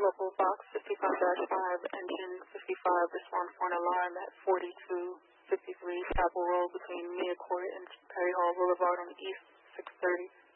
Purple Box 55-5, Engine 55, respond for an alarm at 4253 Chapel Road between Mia Court and Perry Hall Boulevard on the east, 6:30.